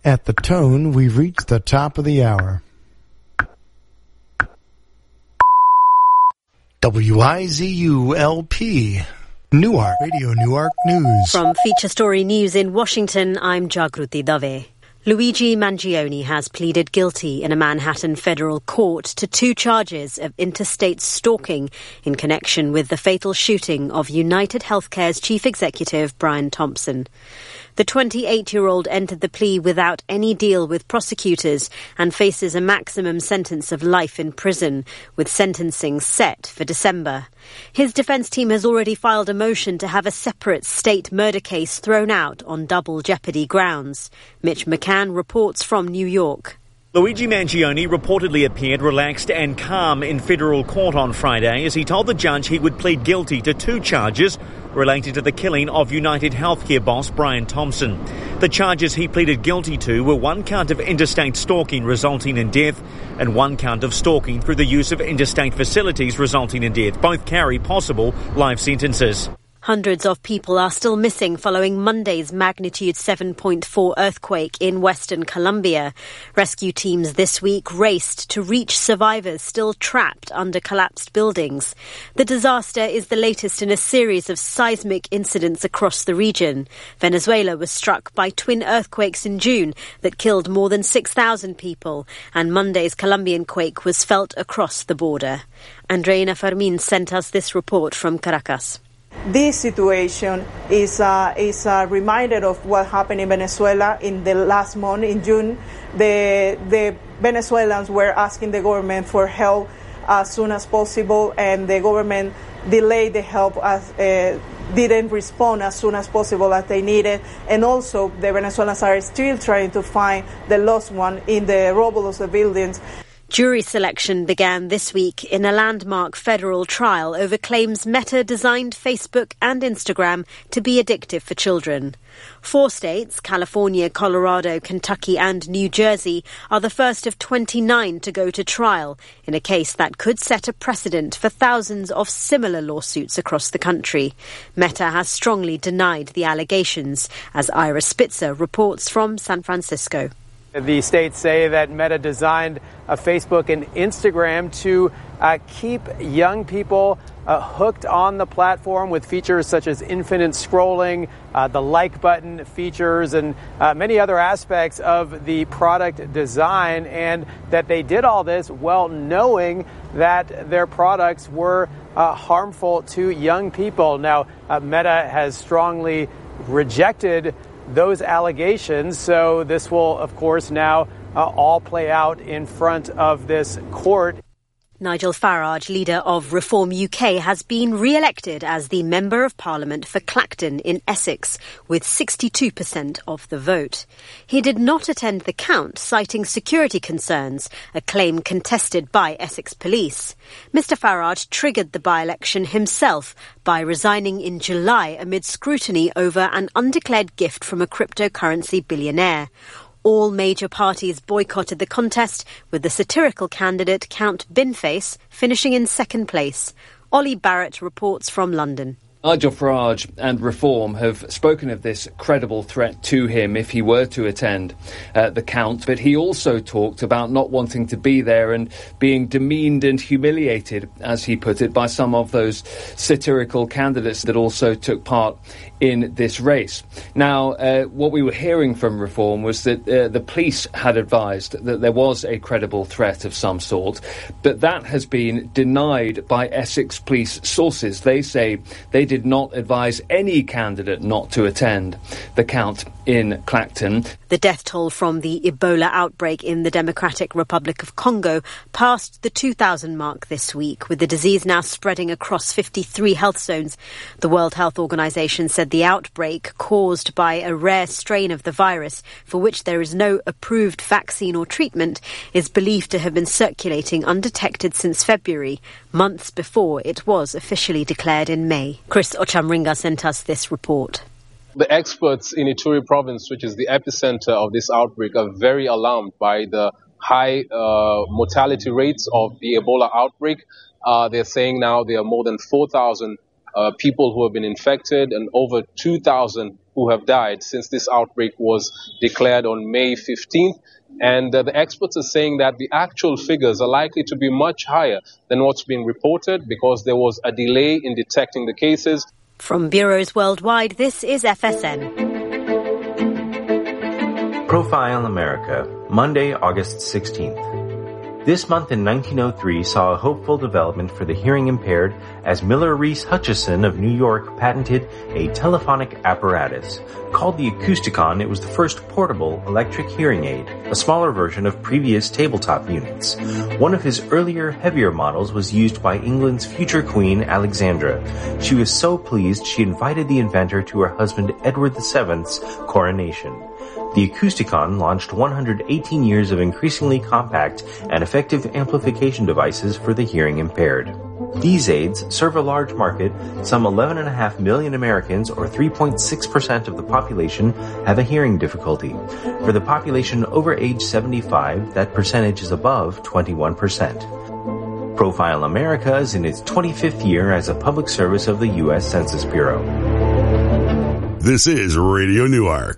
At the tone, we've reached the top of the hour. WIZU-LP, Newark, Radio Newark News. From Feature Story News in Washington, I'm Jagruti Dave. Luigi Mangione has pleaded guilty in a Manhattan federal court to 2 charges of interstate stalking in connection with the fatal shooting of United Healthcare's chief executive, Brian Thompson. The 28-year-old entered the plea without any deal with prosecutors and faces a maximum sentence of life in prison, with sentencing set for December. His defence team has already filed a motion to have a separate state murder case thrown out on double jeopardy grounds. Mitch McCann reports from New York. Luigi Mangione reportedly appeared relaxed and calm in federal court on Friday as he told the judge he would plead guilty to 2 charges related to the killing of United Healthcare boss Brian Thompson. The charges he pleaded guilty to were 1 count of interstate stalking resulting in death and 1 count of stalking through the use of interstate facilities resulting in death. Both carry possible life sentences. Hundreds of people are still missing following Monday's magnitude 7.4 earthquake in Western Colombia. Rescue teams this week raced to reach survivors still trapped under collapsed buildings. The disaster is the latest in a series of seismic incidents across the region. Venezuela was struck by twin earthquakes in June that killed more than 6,000 people, and Monday's Colombian quake was felt across the border. Andreina Fermin sent us this report from Caracas. This situation is a reminder of what happened in Venezuela in the last month, in June. The Venezuelans were asking the government for help as soon as possible, and the government delayed the help, didn't respond as soon as possible as they needed. And also, the Venezuelans are still trying to find the lost one in the rubble of the buildings. Jury selection began this week in a landmark federal trial over claims Meta designed Facebook and Instagram to be addictive for children. 4 states, California, Colorado, Kentucky and New Jersey, are the first of 29 to go to trial in a case that could set a precedent for thousands of similar lawsuits across the country. Meta has strongly denied the allegations, as Ira Spitzer reports from San Francisco. The states say that Meta designed Facebook and Instagram to keep young people hooked on the platform with features such as infinite scrolling, the like button features, and many other aspects of the product design, and that they did all this well knowing that their products were harmful to young people. Now, Meta has strongly rejected those allegations, so this will, of course, now all play out in front of this court. Nigel Farage, leader of Reform UK, has been re-elected as the Member of Parliament for Clacton in Essex, with 62% of the vote. He did not attend the count, citing security concerns, a claim contested by Essex Police. Mr Farage triggered the by-election himself by resigning in July amid scrutiny over an undeclared gift from a cryptocurrency billionaire. All major parties boycotted the contest, with the satirical candidate Count Binface finishing in second place. Ollie Barrett reports from London. Nigel Farage and Reform have spoken of this credible threat to him if he were to attend the count, but he also talked about not wanting to be there and being demeaned and humiliated, as he put it, by some of those satirical candidates that also took part in this race. Now, what we were hearing from Reform was that the police had advised that there was a credible threat of some sort, but that has been denied by Essex Police sources. They say they did not advise any candidate not to attend the count in Clacton. The death toll from the Ebola outbreak in the Democratic Republic of Congo passed the 2,000 mark this week, with the disease now spreading across 53 health zones. The World Health Organization said the outbreak, caused by a rare strain of the virus for which there is no approved vaccine or treatment, is believed to have been circulating undetected since February, months before it was officially declared in May. Chris Ochamringa sent us this report. The experts in Ituri province, which is the epicenter of this outbreak, are very alarmed by the high mortality rates of the Ebola outbreak. They're saying now there are more than 4,000 people who have been infected and over 2,000 who have died since this outbreak was declared on May 15th. And the experts are saying that the actual figures are likely to be much higher than what's been reported because there was a delay in detecting the cases. From bureaus worldwide, this is FSN. Profile America, Monday, August 16th. This month in 1903 saw a hopeful development for the hearing impaired as Miller Reese Hutchison of New York patented a telephonic apparatus. Called the Acousticon, it was the first portable electric hearing aid, a smaller version of previous tabletop units. One of his earlier, heavier models was used by England's future queen, Alexandra. She was so pleased she invited the inventor to her husband Edward VII's coronation. The Acousticon launched 118 years of increasingly compact and effective amplification devices for the hearing impaired. These aids serve a large market. Some 11.5 million Americans, or 3.6% of the population, have a hearing difficulty. For the population over age 75, that percentage is above 21%. Profile America is in its 25th year as a public service of the U.S. Census Bureau. This is Radio Newark.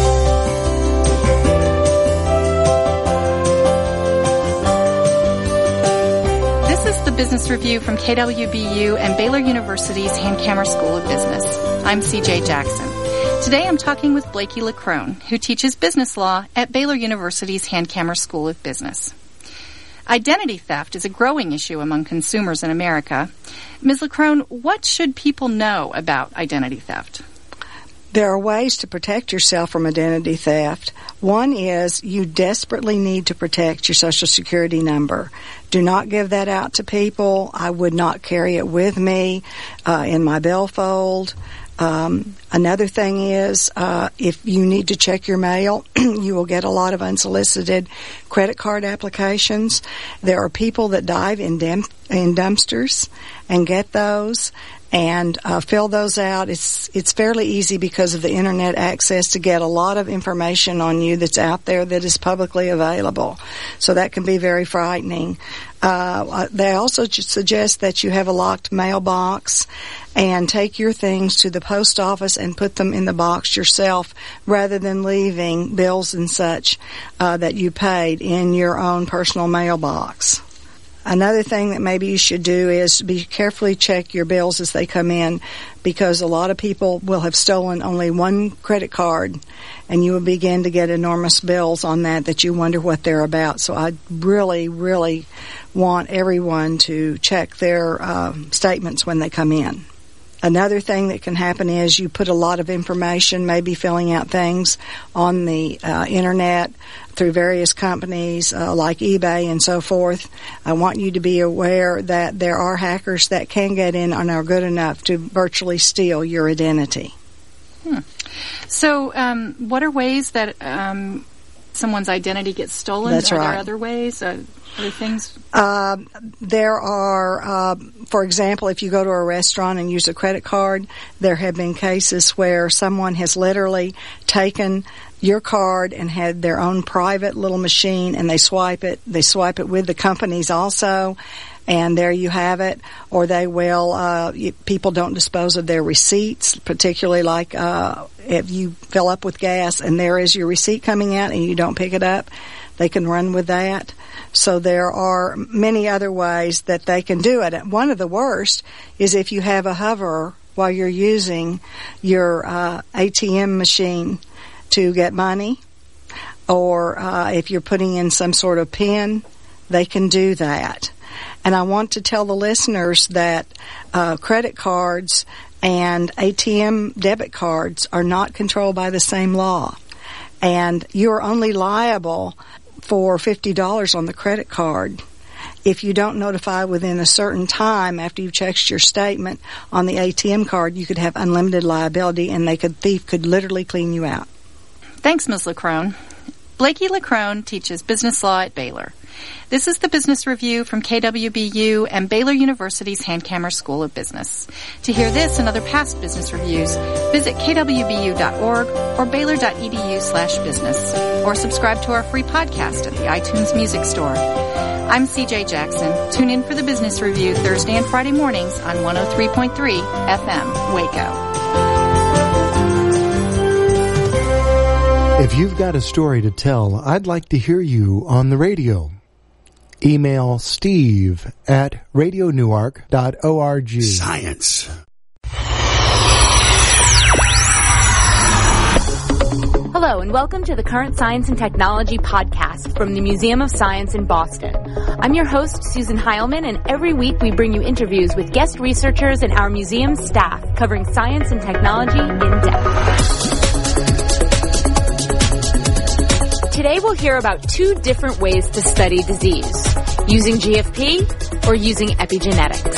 Business Review from KWBU and Baylor University's Hankamer School of Business. I'm CJ Jackson. Today I'm talking with Blakey Leckrone, who teaches business law at Baylor University's Hankamer School of Business. Identity theft is a growing issue among consumers in America. Ms. Leckrone, what should people know about identity theft? There are ways to protect yourself from identity theft. One is you desperately need to protect your Social Security number. Do not give that out to people. I would not carry it with me in my billfold. Another thing is if you need to check your mail, you will get a lot of unsolicited credit card applications. There are people that dive in dumpsters and get those and fill those out. It's fairly easy because of the internet access to get a lot of information on you that's out there that is publicly available. So that can be very frightening. They also suggest that you have a locked mailbox and take your things to the post office and put them in the box yourself rather than leaving bills and such that you paid in your own personal mailbox. Another thing that maybe you should do is be carefully check your bills as they come in, because a lot of people will have stolen only one credit card and you will begin to get enormous bills on that you wonder what they're about. So I really, really want everyone to check their statements when they come in. Another thing that can happen is you put a lot of information, maybe filling out things on the internet through various companies like eBay and so forth. I want you to be aware that there are hackers that can get in and are good enough to virtually steal your identity. So what are ways that someone's identity gets stolen? That's right. Are there other ways? Other things? There are, for example, if you go to a restaurant and use a credit card, there have been cases where someone has literally taken your card and had their own private little machine and they swipe it. They swipe it with the companies also, and there you have it. Or they will, people don't dispose of their receipts, particularly like if you fill up with gas and there is your receipt coming out and you don't pick it up, they can run with that. So there are many other ways that they can do it. One of the worst is if you have a hover while you're using your ATM machine to get money, or if you're putting in some sort of PIN, they can do that. And I want to tell the listeners that credit cards and ATM debit cards are not controlled by the same law. And you're only liable for $50 on the credit card. If you don't notify within a certain time after you've checked your statement on the ATM card, you could have unlimited liability and thief could literally clean you out. Thanks, Ms. Leckrone. Blakey Leckrone teaches business law at Baylor. This is the Business Review from KWBU and Baylor University's Hankamer School of Business. To hear this and other past business reviews, visit kwbu.org or baylor.edu/business, or subscribe to our free podcast at the iTunes Music Store. I'm CJ Jackson. Tune in for the Business Review Thursday and Friday mornings on 103.3 FM Waco. If you've got a story to tell, I'd like to hear you on the radio. Email steve@radionewark.org. Science. Hello, and welcome to the Current Science and Technology podcast from the Museum of Science in Boston. I'm your host, Susan Heilman, and every week we bring you interviews with guest researchers and our museum staff covering science and technology in depth. Today we'll hear about two different ways to study disease, using GFP or using epigenetics.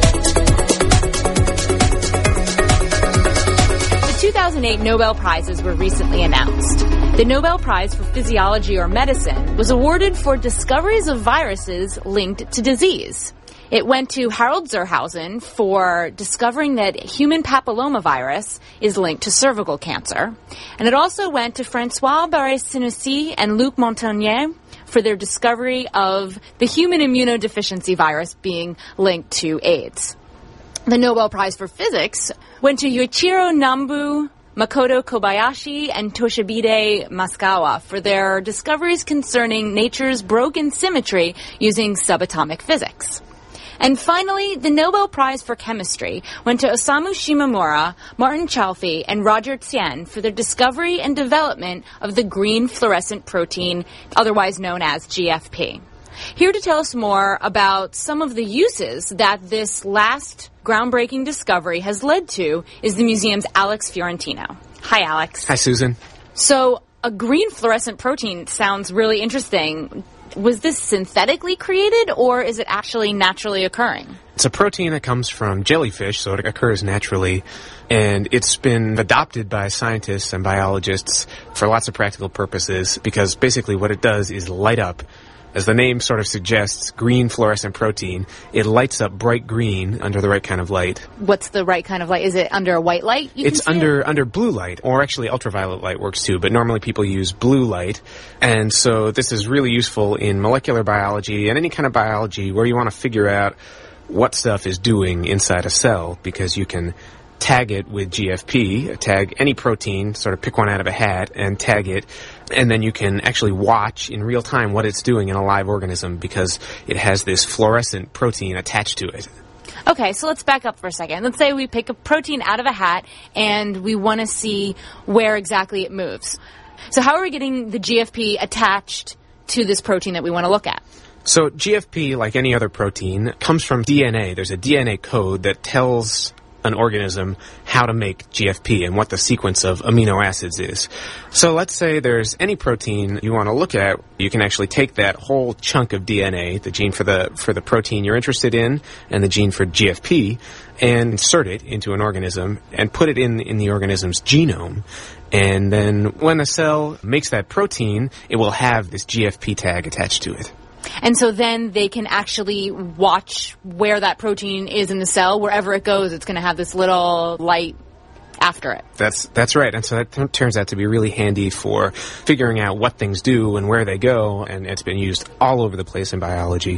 The 2008 Nobel Prizes were recently announced. The Nobel Prize for Physiology or Medicine was awarded for discoveries of viruses linked to disease. It went to Harold Zerhausen for discovering that human papillomavirus is linked to cervical cancer. And it also went to Francois Barré-Sinoussi and Luc Montagnier for their discovery of the human immunodeficiency virus being linked to AIDS. The Nobel Prize for Physics went to Yuichiro Nambu, Makoto Kobayashi, and Toshibide Masukawa for their discoveries concerning nature's broken symmetry using subatomic physics. And finally, the Nobel Prize for Chemistry went to Osamu Shimomura, Martin Chalfie, and Roger Tsien for their discovery and development of the green fluorescent protein, otherwise known as GFP. Here to tell us more about some of the uses that this last groundbreaking discovery has led to is the museum's Alex Fiorentino. Hi, Alex. Hi, Susan. So, a green fluorescent protein sounds really interesting. Was this synthetically created, or is it actually naturally occurring? It's a protein that comes from jellyfish, so it occurs naturally, and it's been adopted by scientists and biologists for lots of practical purposes, because basically what it does is light up. As the name sort of suggests, green fluorescent protein, it lights up bright green under the right kind of light. What's the right kind of light? Is it under a white light? It's under blue light, or actually ultraviolet light works too, but normally people use blue light. And so this is really useful in molecular biology and any kind of biology where you want to figure out what stuff is doing inside a cell, because you can tag it with GFP, tag any protein, sort of pick one out of a hat and tag it, and then you can actually watch in real time what it's doing in a live organism because it has this fluorescent protein attached to it. Okay, so let's back up for a second. Let's say we pick a protein out of a hat and we want to see where exactly it moves. So how are we getting the GFP attached to this protein that we want to look at? So GFP, like any other protein, comes from DNA. There's a DNA code that tells an organism how to make GFP and what the sequence of amino acids is. So let's say there's any protein you want to look at. You can actually take that whole chunk of DNA, the gene for the protein you're interested in and the gene for GFP, and insert it into an organism and put it in the organism's genome. And then when a cell makes that protein, it will have this GFP tag attached to it. And so then they can actually watch where that protein is in the cell. Wherever it goes, it's going to have this little light after it. That's right. And so that turns out to be really handy for figuring out what things do and where they go. And it's been used all over the place in biology.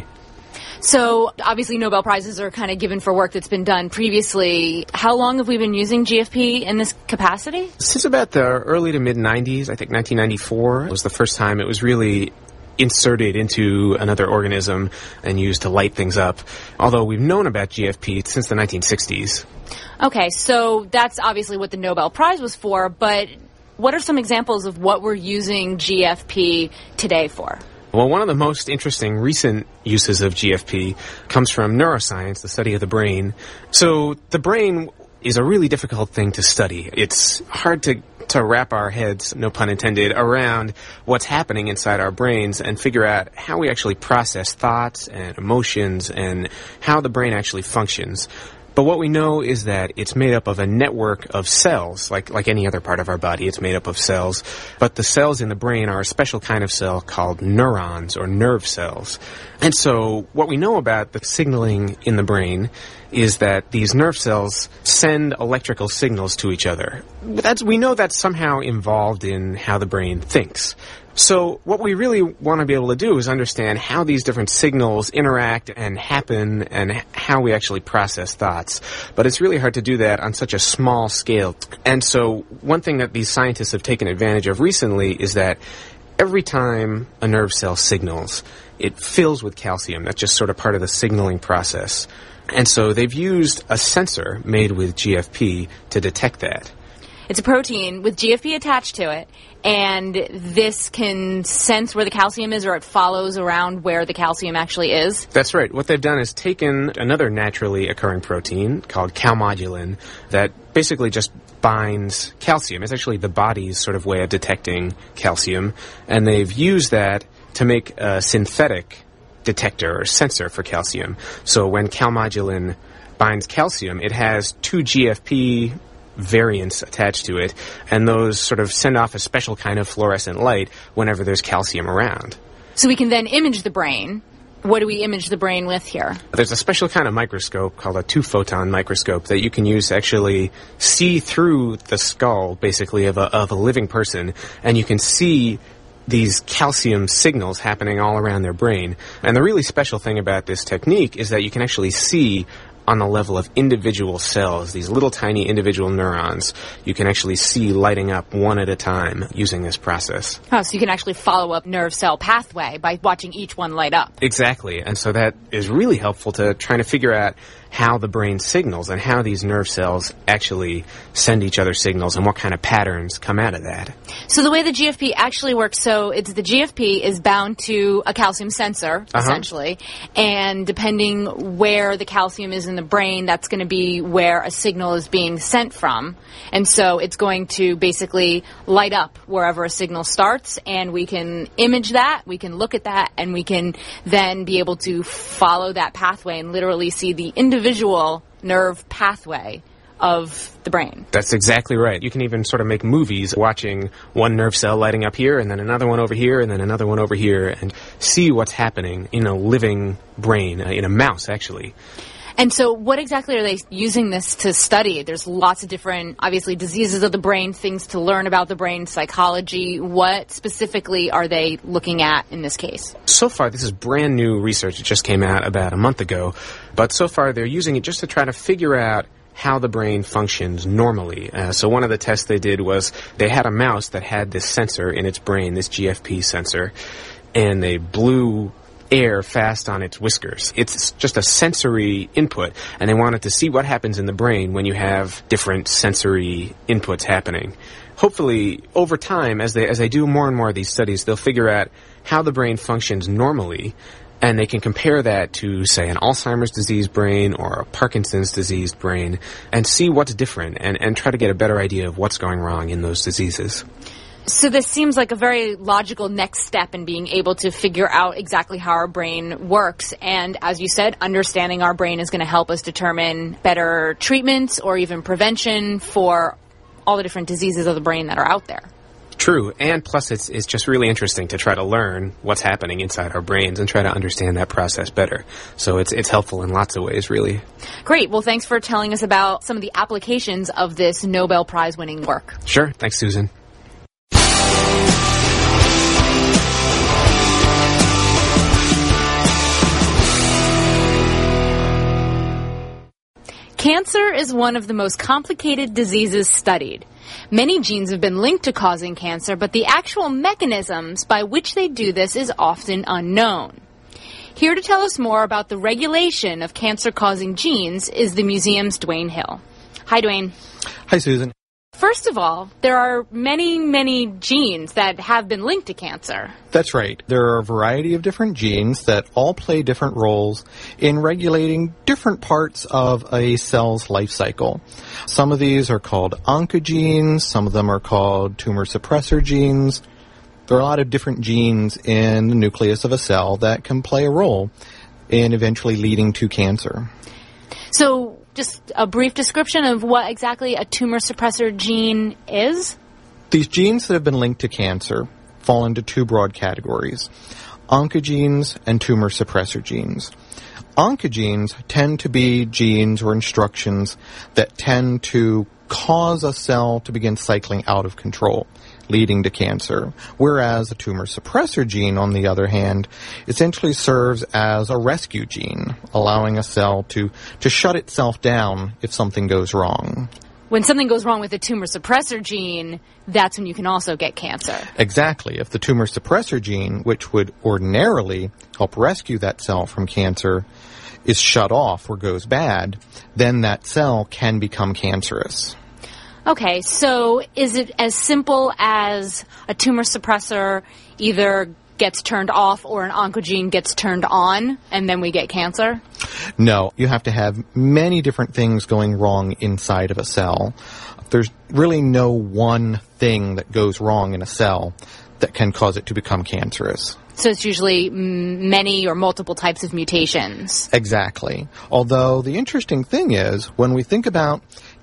So obviously Nobel Prizes are kind of given for work that's been done previously. How long have we been using GFP in this capacity? Since about the early to mid-90s. I think 1994 was the first time it was really inserted into another organism and used to light things up, although we've known about GFP since the 1960s. Okay, so that's obviously what the Nobel Prize was for, but what are some examples of what we're using GFP today for? Well, one of the most interesting recent uses of GFP comes from neuroscience, the study of the brain. So the brain is a really difficult thing to study. It's hard to wrap our heads, no pun intended, around what's happening inside our brains and figure out how we actually process thoughts and emotions and how the brain actually functions. But what we know is that it's made up of a network of cells, like any other part of our body, it's made up of cells. But the cells in the brain are a special kind of cell called neurons or nerve cells. And so what we know about the signaling in the brain is that these nerve cells send electrical signals to each other. We know that's somehow involved in how the brain thinks. So what we really want to be able to do is understand how these different signals interact and happen and how we actually process thoughts. But it's really hard to do that on such a small scale. And so one thing that these scientists have taken advantage of recently is that every time a nerve cell signals, it fills with calcium. That's just sort of part of the signaling process. And so they've used a sensor made with GFP to detect that. It's a protein with GFP attached to it, and this can sense where the calcium is, or it follows around where the calcium actually is? That's right. What they've done is taken another naturally occurring protein called calmodulin that basically just binds calcium. It's actually the body's sort of way of detecting calcium, and they've used that to make a synthetic detector or sensor for calcium. So when calmodulin binds calcium, it has two GFP variants attached to it, and those sort of send off a special kind of fluorescent light whenever there's calcium around. So we can then image the brain. What do we image the brain with here? There's a special kind of microscope called a 2-photon microscope that you can use to actually see through the skull, basically, of a living person, and you can see these calcium signals happening all around their brain. And the really special thing about this technique is that you can actually see on the level of individual cells, these little tiny individual neurons, you can actually see lighting up one at a time using this process. Oh, so you can actually follow up nerve cell pathway by watching each one light up. Exactly. And so that is really helpful to trying to figure out how the brain signals and how these nerve cells actually send each other signals and what kind of patterns come out of that. So the way the GFP actually works, so it's the GFP is bound to a calcium sensor, essentially, and depending where the calcium is in the brain, that's going to be where a signal is being sent from. And so it's going to basically light up wherever a signal starts, and we can image that, we can look at that, and we can then be able to follow that pathway and literally see the individual nerve pathway of the brain. That's exactly right. You can even sort of make movies watching one nerve cell lighting up here and then another one over here and then another one over here and see what's happening in a living brain, in a mouse actually. And so what exactly are they using this to study? There's lots of different, obviously, diseases of the brain, things to learn about the brain, psychology. What specifically are they looking at in this case? So far, this is brand new research. It just came out about a month ago. But so far, they're using it just to try to figure out how the brain functions normally. So one of the tests they did was they had a mouse that had this sensor in its brain, this GFP sensor, and they blew air fast on its whiskers. It's just a sensory input, and they wanted to see what happens in the brain when you have different sensory inputs happening. Hopefully, over time, as they do more and more of these studies, they'll figure out how the brain functions normally, and they can compare that to, say, an Alzheimer's disease brain or a Parkinson's disease brain and see what's different and try to get a better idea of what's going wrong in those diseases. So this seems like a very logical next step in being able to figure out exactly how our brain works. And as you said, understanding our brain is going to help us determine better treatments or even prevention for all the different diseases of the brain that are out there. True, and plus it's just really interesting to try to learn what's happening inside our brains and try to understand that process better. So it's helpful in lots of ways, really. Great. Well, thanks for telling us about some of the applications of this Nobel Prize-winning work. Sure. Thanks, Susan. Cancer is one of the most complicated diseases studied. Many genes have been linked to causing cancer, but the actual mechanisms by which they do this is often unknown. Here to tell us more about the regulation of cancer-causing genes is the museum's Dwayne Hill. Hi, Dwayne. Hi, Susan. First of all, there are many, many genes that have been linked to cancer. That's right. There are a variety of different genes that all play different roles in regulating different parts of a cell's life cycle. Some of these are called oncogenes, some of them are called tumor suppressor genes. There are a lot of different genes in the nucleus of a cell that can play a role in eventually leading to cancer. So just a brief description of what exactly a tumor suppressor gene is? These genes that have been linked to cancer fall into two broad categories: oncogenes and tumor suppressor genes. Oncogenes tend to be genes or instructions that tend to cause a cell to begin cycling out of control, leading to cancer. Whereas a tumor suppressor gene, on the other hand, essentially serves as a rescue gene, allowing a cell to shut itself down if something goes wrong. When something goes wrong with a tumor suppressor gene, that's when you can also get cancer. Exactly. If the tumor suppressor gene, which would ordinarily help rescue that cell from cancer, is shut off or goes bad, then that cell can become cancerous. Okay, so is it as simple as a tumor suppressor either gets turned off or an oncogene gets turned on and then we get cancer? No, you have to have many different things going wrong inside of a cell. There's really no one thing that goes wrong in a cell that can cause it to become cancerous. So it's usually many or multiple types of mutations. Exactly. Although the interesting thing is, when we think about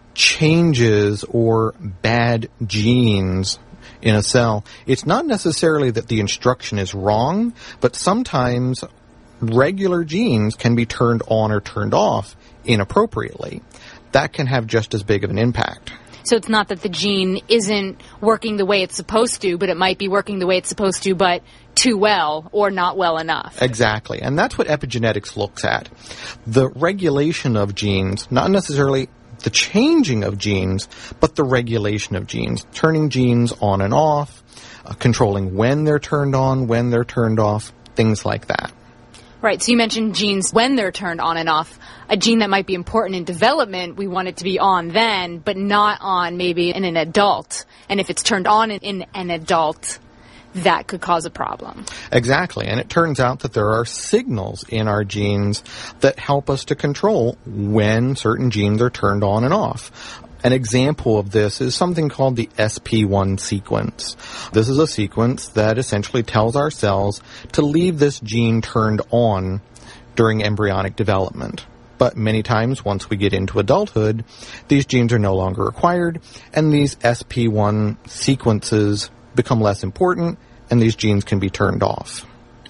changes or bad genes in a cell, it's not necessarily that the instruction is wrong, but sometimes regular genes can be turned on or turned off inappropriately. That can have just as big of an impact. So it's not that the gene isn't working the way it's supposed to, but it might be working the way it's supposed to, but too well or not well enough. Exactly. And that's what epigenetics looks at. The regulation of genes, not necessarily the changing of genes, but the regulation of genes, turning genes on and off, controlling when they're turned on, when they're turned off, things like that. Right, so you mentioned genes when they're turned on and off. A gene that might be important in development, we want it to be on then, but not on maybe in an adult. And if it's turned on in an adult, that could cause a problem. Exactly, and it turns out that there are signals in our genes that help us to control when certain genes are turned on and off. An example of this is something called the SP1 sequence. This is a sequence that essentially tells our cells to leave this gene turned on during embryonic development. But many times, once we get into adulthood, these genes are no longer required, and these SP1 sequences become less important, and these genes can be turned off.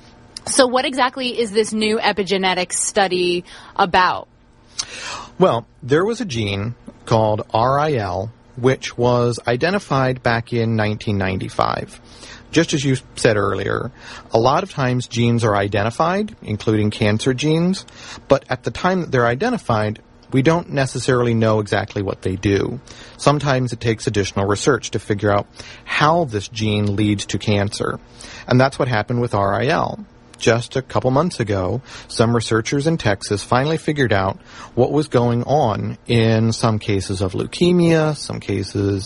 So what exactly is this new epigenetics study about? Well, there was a gene called RIL, which was identified back in 1995. Just as you said earlier, a lot of times genes are identified, including cancer genes, but at the time that they're identified, we don't necessarily know exactly what they do. Sometimes it takes additional research to figure out how this gene leads to cancer. And that's what happened with RIL. Just a couple months ago, some researchers in Texas finally figured out what was going on in some cases of leukemia, some cases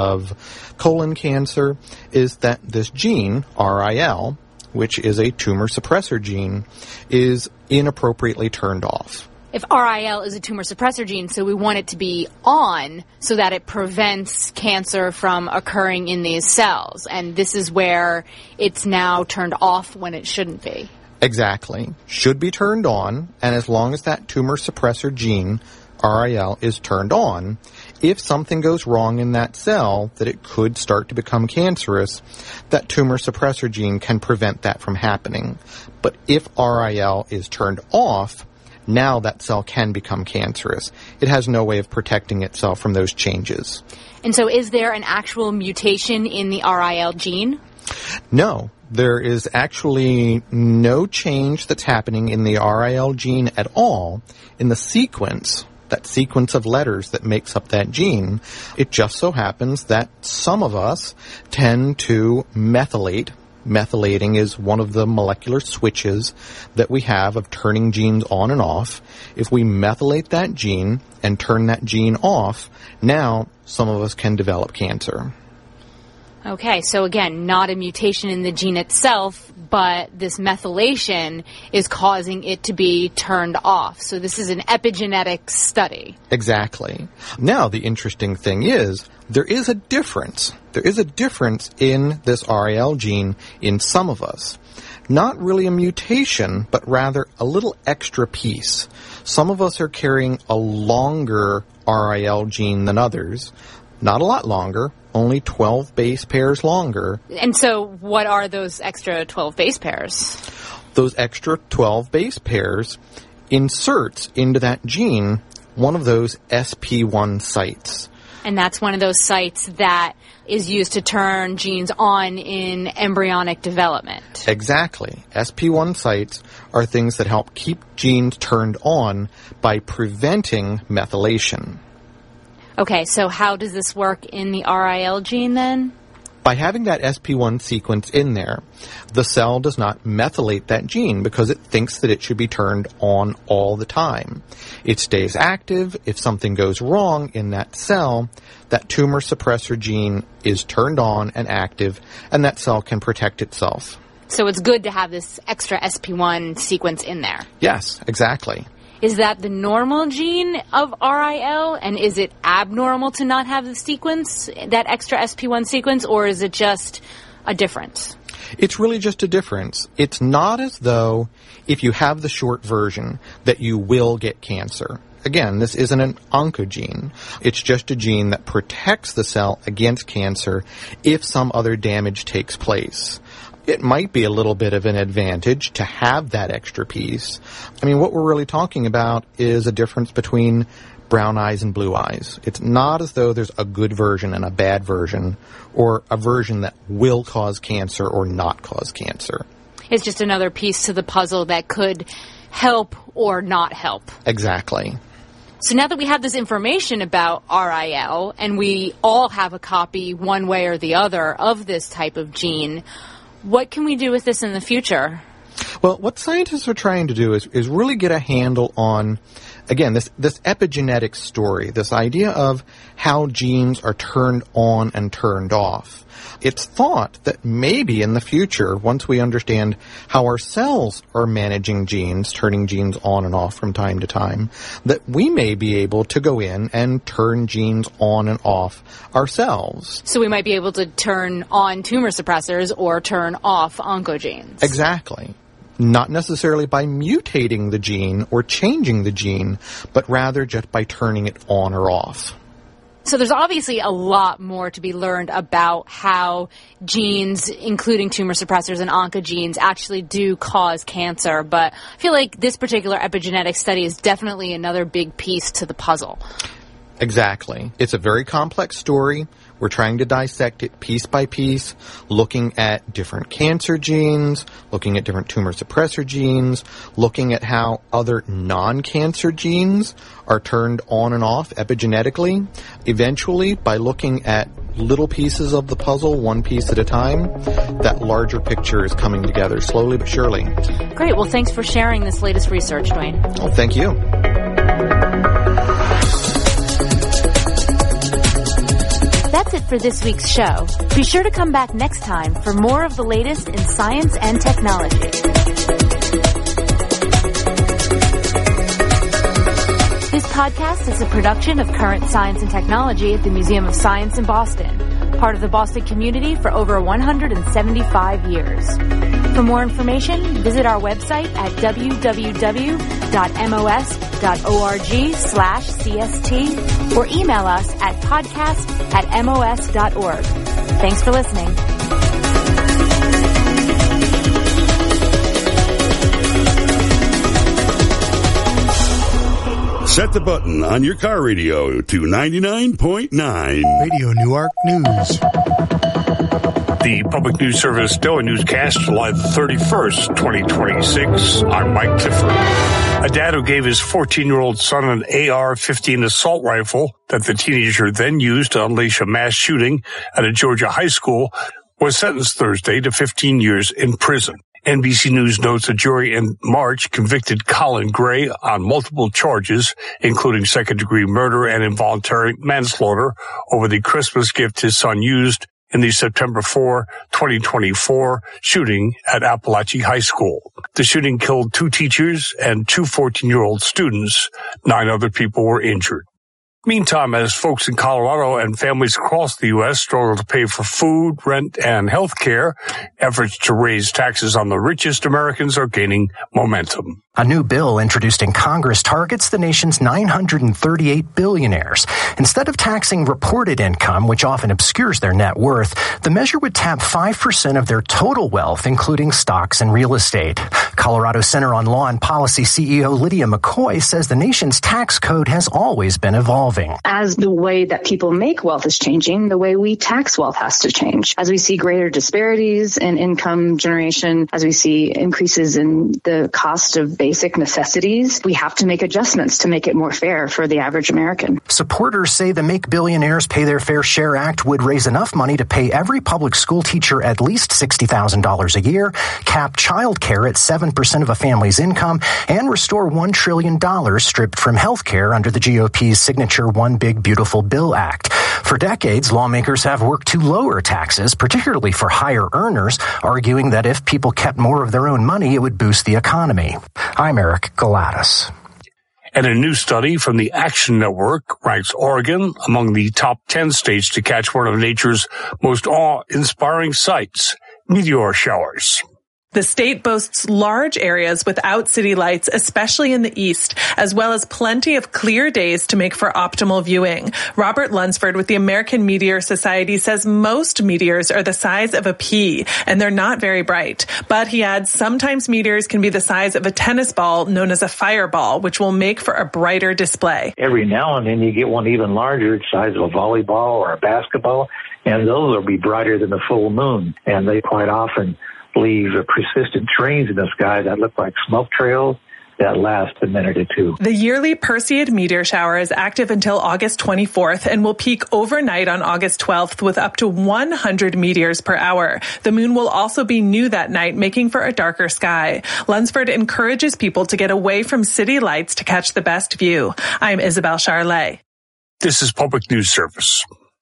of colon cancer, is that this gene, RIL, which is a tumor suppressor gene, is inappropriately turned off. If RIL is a tumor suppressor gene, so we want it to be on so that it prevents cancer from occurring in these cells. And this is where it's now turned off when it shouldn't be. Exactly. Should be turned on, and as long as that tumor suppressor gene, RIL, is turned on, if something goes wrong in that cell that it could start to become cancerous, that tumor suppressor gene can prevent that from happening. But if RIL is turned off, now that cell can become cancerous. It has no way of protecting itself from those changes. And so is there an actual mutation in the RIL gene? No. There is actually no change that's happening in the RIL gene at all. In the sequence, that sequence of letters that makes up that gene, it just so happens that some of us tend to methylate. Methylating is one of the molecular switches that we have of turning genes on and off. If we methylate that gene and turn that gene off, now some of us can develop cancer. Okay, so again, not a mutation in the gene itself, but this methylation is causing it to be turned off. So this is an epigenetic study. Exactly. Now, the interesting thing is, there is a difference. There is a difference in this RIL gene in some of us. Not really a mutation, but rather a little extra piece. Some of us are carrying a longer RIL gene than others. Not a lot longer, only 12 base pairs longer. And so what are those extra 12 base pairs? Those extra 12 base pairs inserts into that gene one of those SP1 sites. And that's one of those sites that is used to turn genes on in embryonic development. Exactly. SP1 sites are things that help keep genes turned on by preventing methylation. Okay, so how does this work in the RIL gene then? By having that SP1 sequence in there, the cell does not methylate that gene because it thinks that it should be turned on all the time. It stays active. If something goes wrong in that cell, that tumor suppressor gene is turned on and active, and that cell can protect itself. So it's good to have this extra SP1 sequence in there. Yes, exactly. Is that the normal gene of RIL, and is it abnormal to not have the sequence, that extra SP1 sequence, or is it just a difference? It's really just a difference. It's not as though if you have the short version that you will get cancer. Again, this isn't an oncogene. It's just a gene that protects the cell against cancer if some other damage takes place. It might be a little bit of an advantage to have that extra piece. I mean, what we're really talking about is a difference between brown eyes and blue eyes. It's not as though there's a good version and a bad version, or a version that will cause cancer or not cause cancer. It's just another piece to the puzzle that could help or not help. Exactly. So now that we have this information about RIL, and we all have a copy one way or the other of this type of gene, what can we do with this in the future? Well, what scientists are trying to do is really get a handle on, again, this epigenetic story, this idea of how genes are turned on and turned off. It's thought that maybe in the future, once we understand how our cells are managing genes, turning genes on and off from time to time, that we may be able to go in and turn genes on and off ourselves. So we might be able to turn on tumor suppressors or turn off oncogenes. Exactly. Not necessarily by mutating the gene or changing the gene, but rather just by turning it on or off. So there's obviously a lot more to be learned about how genes, including tumor suppressors and oncogenes, actually do cause cancer. But I feel like this particular epigenetic study is definitely another big piece to the puzzle. Exactly. It's a very complex story. We're trying to dissect it piece by piece, looking at different cancer genes, looking at different tumor suppressor genes, looking at how other non-cancer genes are turned on and off epigenetically. Eventually, by looking at little pieces of the puzzle, one piece at a time, that larger picture is coming together slowly but surely. Great. Well, thanks for sharing this latest research, Dwayne. Well, thank you. That's it for this week's show. Be sure to come back next time for more of the latest in science and technology. This podcast is a production of Current Science and Technology at the Museum of Science in Boston, part of the Boston community for over 175 years. For more information, visit our website at www.mos.org/CST or email us at podcast@mos.org. Thanks for listening. Set the button on your car radio to 99.9. Radio Newark News. The Public News Service NOAA Newscast, July the 31st, 2026. I'm Mike Clifford. A dad who gave his 14-year-old son an AR-15 assault rifle that the teenager then used to unleash a mass shooting at a Georgia high school was sentenced Thursday to 15 years in prison. NBC News notes a jury in March convicted Colin Gray on multiple charges, including second-degree murder and involuntary manslaughter, over the Christmas gift his son used in the September 4, 2024 shooting at Appalachia High School. The shooting killed 2 teachers and 2 14-year-old students. 9 other people were injured. Meantime, as folks in Colorado and families across the U.S. struggle to pay for food, rent, and health care, efforts to raise taxes on the richest Americans are gaining momentum. A new bill introduced in Congress targets the nation's 938 billionaires. Instead of taxing reported income, which often obscures their net worth, the measure would tap 5% of their total wealth, including stocks and real estate. Colorado Center on Law and Policy CEO Lydia McCoy says the nation's tax code has always been evolving. As the way that people make wealth is changing, the way we tax wealth has to change. As we see greater disparities in income generation, as we see increases in the cost of basic necessities, we have to make adjustments to make it more fair for the average American. Supporters say the Make Billionaires Pay Their Fair Share Act would raise enough money to pay every public school teacher at least $60,000 a year, cap child care at 7% of a family's income, and restore $1 trillion stripped from health care under the GOP's signature One Big Beautiful Bill Act. For decades, lawmakers have worked to lower taxes, particularly for higher earners, arguing that if people kept more of their own money, it would boost the economy. I'm Eric Galatis. And a new study from the Action Network ranks Oregon among the top 10 states to catch one of nature's most awe-inspiring sights, meteor showers. The state boasts large areas without city lights, especially in the east, as well as plenty of clear days to make for optimal viewing. Robert Lunsford with the American Meteor Society says most meteors are the size of a pea, and they're not very bright. But he adds sometimes meteors can be the size of a tennis ball known as a fireball, which will make for a brighter display. Every now and then you get one even larger, the size of a volleyball or a basketball, and those will be brighter than the full moon, and they quite often leave persistent trains in the sky that look like smoke trails that last a minute or two. The yearly Perseid meteor shower is active until August 24th and will peak overnight on August 12th with up to 100 meteors per hour. The moon will also be new that night, making for a darker sky. Lunsford encourages people to get away from city lights to catch the best view. I'm Isabel Charlet. This is Public News Service.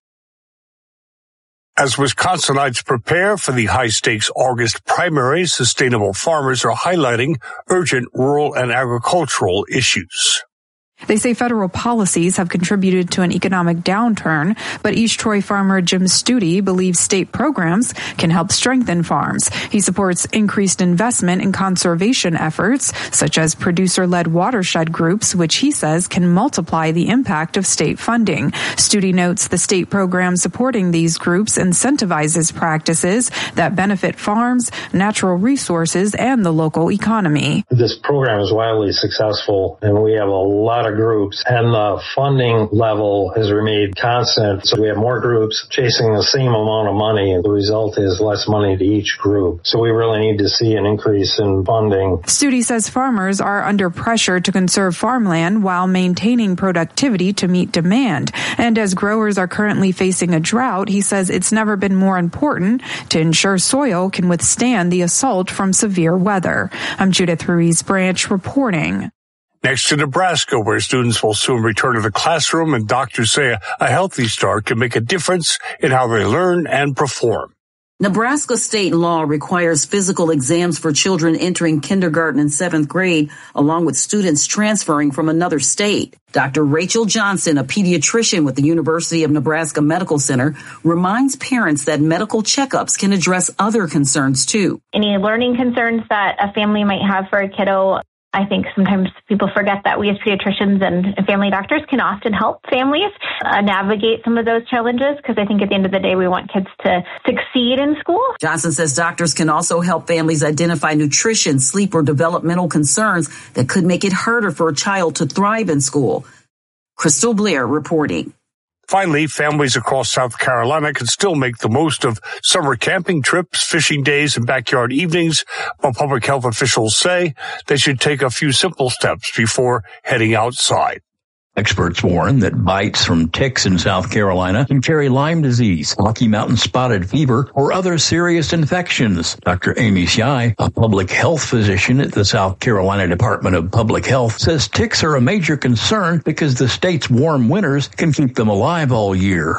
As Wisconsinites prepare for the high-stakes August primaries, sustainable farmers are highlighting urgent rural and agricultural issues. They say federal policies have contributed to an economic downturn, but East Troy farmer Jim Studi believes state programs can help strengthen farms. He supports increased investment in conservation efforts, such as producer-led watershed groups, which he says can multiply the impact of state funding. Studi notes the state program supporting these groups incentivizes practices that benefit farms, natural resources, and the local economy. This program is wildly successful, and we have a lot of groups, and the funding level has remained constant. So we have more groups chasing the same amount of money, and the result is less money to each group. So we really need to see an increase in funding. Studi says farmers are under pressure to conserve farmland while maintaining productivity to meet demand. And as growers are currently facing a drought, he says it's never been more important to ensure soil can withstand the assault from severe weather. I'm Judith Ruiz Branch reporting. Next to Nebraska, where students will soon return to the classroom, and doctors say a healthy start can make a difference in how they learn and perform. Nebraska state law requires physical exams for children entering kindergarten and 7th grade, along with students transferring from another state. Dr. Rachel Johnson, a pediatrician with the University of Nebraska Medical Center, reminds parents that medical checkups can address other concerns, too. Any learning concerns that a family might have for a kiddo, I think sometimes people forget that we as pediatricians and family doctors can often help families navigate some of those challenges, because I think at the end of the day, we want kids to succeed in school. Johnson says doctors can also help families identify nutrition, sleep, or developmental concerns that could make it harder for a child to thrive in school. Crystal Blair reporting. Finally, families across South Carolina can still make the most of summer camping trips, fishing days, and backyard evenings, while public health officials say they should take a few simple steps before heading outside. Experts warn that bites from ticks in South Carolina can carry Lyme disease, Rocky Mountain spotted fever, or other serious infections. Dr. Amy Shai, a public health physician at the South Carolina Department of Public Health, says ticks are a major concern because the state's warm winters can keep them alive all year. Tick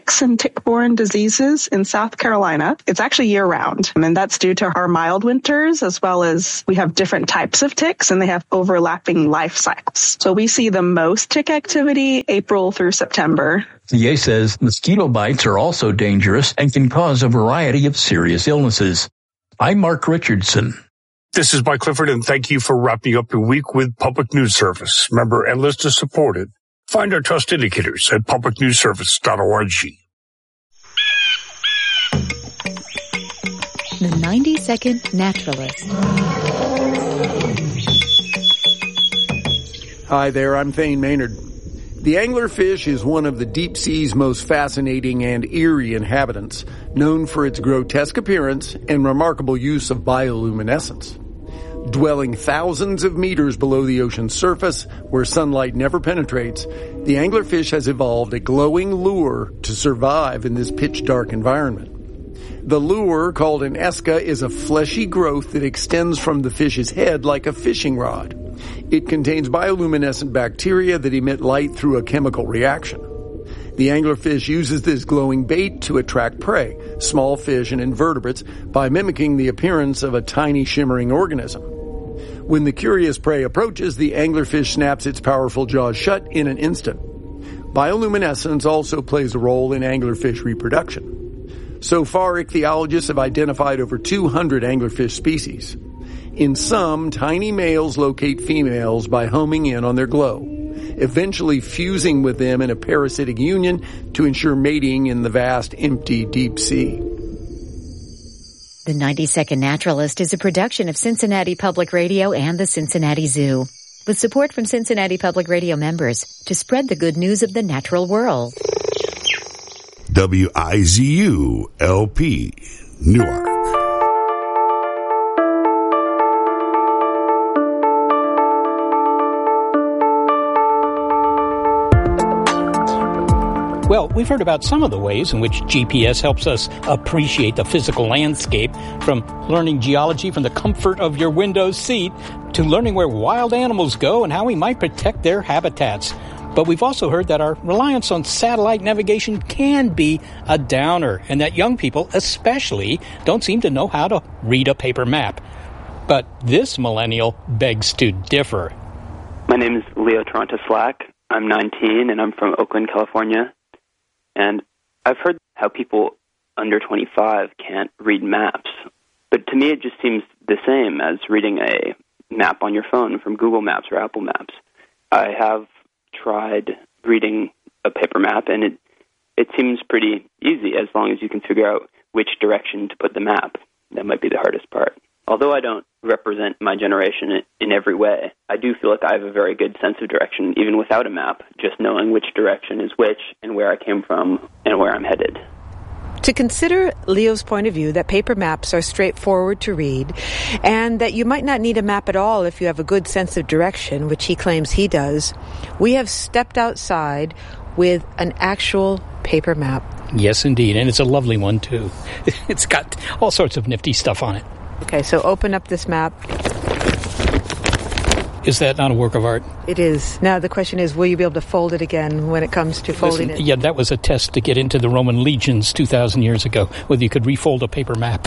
ticks and tick-borne diseases in South Carolina. It's actually year-round, and that's due to our mild winters, as well as we have different types of ticks, and they have overlapping life cycles. So we see the most tick activity April through September. CA says mosquito bites are also dangerous and can cause a variety of serious illnesses. I'm Mark Richardson. This is Mike Clifford, and thank you for wrapping up your week with Public News Service. Member and listener supported. Find our trust indicators at publicnewsservice.org. The 90-Second Naturalist. Hi there, I'm Thane Maynard. The anglerfish is one of the deep sea's most fascinating and eerie inhabitants, known for its grotesque appearance and remarkable use of bioluminescence. Dwelling thousands of meters below the ocean's surface, where sunlight never penetrates, the anglerfish has evolved a glowing lure to survive in this pitch-dark environment. The lure, called an esca, is a fleshy growth that extends from the fish's head like a fishing rod. It contains bioluminescent bacteria that emit light through a chemical reaction. The anglerfish uses this glowing bait to attract prey, small fish and invertebrates, by mimicking the appearance of a tiny shimmering organism. When the curious prey approaches, the anglerfish snaps its powerful jaws shut in an instant. Bioluminescence also plays a role in anglerfish reproduction. So far, ichthyologists have identified over 200 anglerfish species. In some, tiny males locate females by homing in on their glow, eventually fusing with them in a parasitic union to ensure mating in the vast, empty deep sea. The 90-Second Naturalist is a production of Cincinnati Public Radio and the Cincinnati Zoo, with support from Cincinnati Public Radio members to spread the good news of the natural world. WIZU-LP, Newark. Well, we've heard about some of the ways in which GPS helps us appreciate the physical landscape, from learning geology from the comfort of your window seat to learning where wild animals go and how we might protect their habitats. But we've also heard that our reliance on satellite navigation can be a downer, and that young people especially don't seem to know how to read a paper map. But this millennial begs to differ. My name is Leo Toronto Slack. I'm 19 and I'm from Oakland, California. And I've heard how people under 25 can't read maps. But to me, it just seems the same as reading a map on your phone from Google Maps or Apple Maps. I have tried reading a paper map, and it seems pretty easy as long as you can figure out which direction to put the map. That might be the hardest part. Although I don't represent my generation in every way, I do feel like I have a very good sense of direction, even without a map, just knowing which direction is which and where I came from and where I'm headed. To consider Leo's point of view that paper maps are straightforward to read and that you might not need a map at all if you have a good sense of direction, which he claims he does, we have stepped outside with an actual paper map. Yes, indeed, and it's a lovely one, too. It's got all sorts of nifty stuff on it. Okay, so open up this map. Is that not a work of art? It is. Now the question is, will you be able to fold it again when it comes to folding it? Yeah, that was a test to get into the Roman legions 2,000 years ago, whether you could refold a paper map.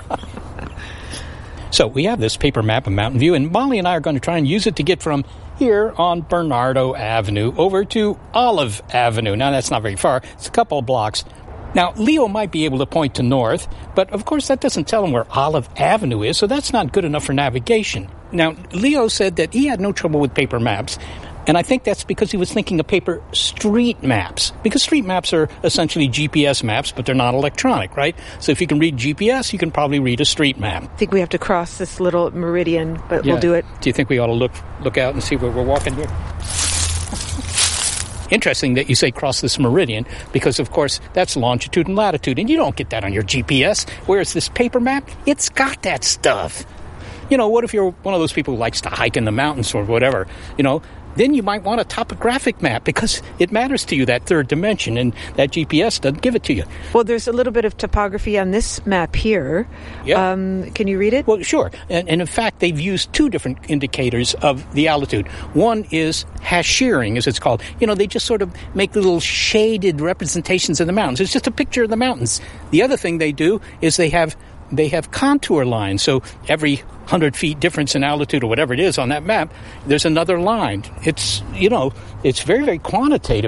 So we have this paper map of Mountain View, and Molly and I are going to try and use it to get from here on Bernardo Avenue over to Olive Avenue. Now, that's not very far. It's a couple of blocks. Now, Leo might be able to point to north, but of course that doesn't tell him where Olive Avenue is, so that's not good enough for navigation. Now, Leo said that he had no trouble with paper maps, and I think that's because he was thinking of paper street maps, because street maps are essentially GPS maps, but they're not electronic, right? So if you can read GPS, you can probably read a street map. I think we have to cross this little meridian, but we'll do it. Do you think we ought to look out and see where we're walking here? Interesting that you say cross this meridian, because, of course, that's longitude and latitude, and you don't get that on your GPS. Whereas this paper map, it's got that stuff. You know, what if you're one of those people who likes to hike in the mountains or whatever? You know, then you might want a topographic map because it matters to you, that third dimension, and that GPS doesn't give it to you. Well, there's a little bit of topography on this map here. Yeah. Can you read it? Well, sure. And in fact, they've used two different indicators of the altitude. One is haching, as it's called. They just sort of make little shaded representations of the mountains. It's just a picture of the mountains. The other thing they do is they have contour lines. So every 100 feet difference in altitude or whatever it is on that map, there's another line. It's very, very quantitative.